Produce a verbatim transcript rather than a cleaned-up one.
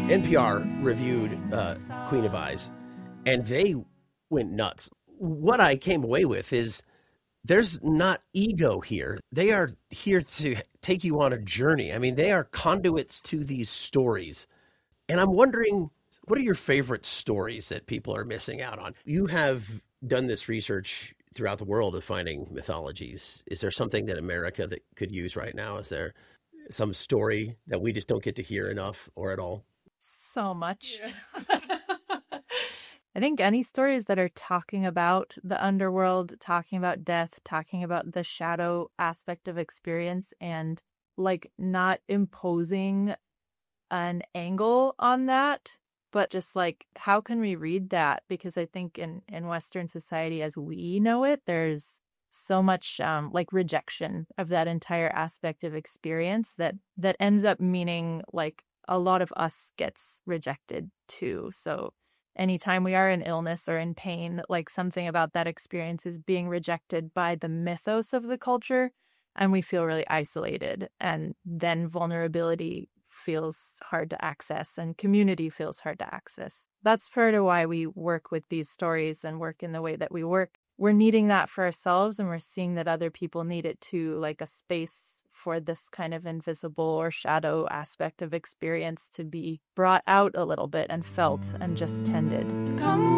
N P R reviewed uh, Queen of Eyes, and they went nuts. What I came away with is there's not ego here. They are here to take you on a journey. I mean, they are conduits to these stories. And I'm wondering, what are your favorite stories that people are missing out on? You have done this research throughout the world of finding mythologies. Is there something that America that could use right now? Is there some story that we just don't get to hear enough or at all? So much. Yeah. I think any stories that are talking about the underworld, talking about death, talking about the shadow aspect of experience, and like not imposing an angle on that, but just like, how can we read that? Because I think in, in Western society as we know it, there's so much um, like rejection of that entire aspect of experience that that ends up meaning like a lot of us gets rejected too. So anytime we are in illness or in pain, like something about that experience is being rejected by the mythos of the culture, and we feel really isolated. And then vulnerability feels hard to access and community feels hard to access. That's part of why we work with these stories and work in the way that we work. We're needing that for ourselves, and we're seeing that other people need it too, like a space for this kind of invisible or shadow aspect of experience to be brought out a little bit and felt and just tended. Come